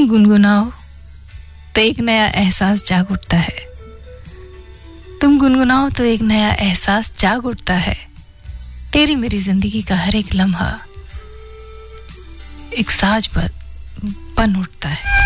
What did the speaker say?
गुनगुनाओ तो एक नया एहसास जाग उठता है। तुम गुनगुनाओ तो एक नया एहसास जाग उठता है। तेरी मेरी जिंदगी का हर एक लम्हा एक साज बन उठता है।